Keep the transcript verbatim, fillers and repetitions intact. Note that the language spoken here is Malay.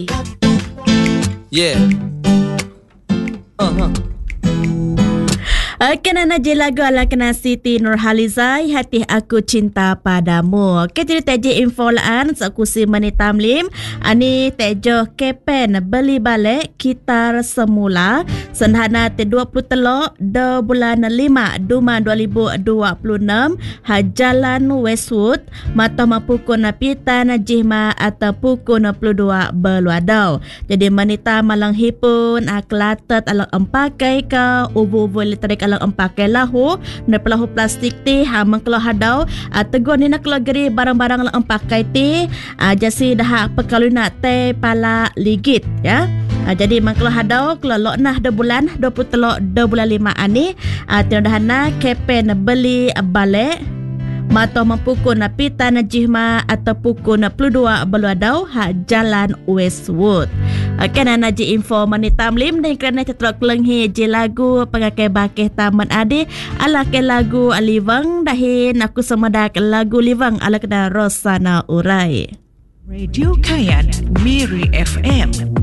Yeah. Uh-huh. Kena je lagu ala kena Siti Nurhalizai, Hati Aku Cinta Padamu. Okay, jadi teje info laan aku si Mani Tamlim. Ani tejo kepen beli balik kitar semula senhana te dua puluh telok de bulan lima Duma dua ribu dua puluh enam ha Jalan Westwood mata mapukun pitan jihma atau pukun enam puluh dua Beluadau. Jadi manita malang hipun aklatat alang empakai ka ubu-ubu literik alang empakai lahu na pelahu plastik ti ha mengkelo hadau tegur ni nak geri barang-barang alang empakai ti jasi dah pekaluna te pala ligit ya. Uh, jadi mangkelo hadau kelok nah de bulan dua puluh telok de bulan lima ani uh, tinodahana kepen beli balik mata mempukun pitan jihma atau pukun enam puluh dua Beluadau ha Jalan Westwood. Kan ana ji info Mani Tamlim dan kerana tetrok lenghi je lagu pengakai bakeh taman ade ala ke lagu Alivang dahin aku semedak lagu Livang ala kena Rosana Urai. Radio Kayan Miri F M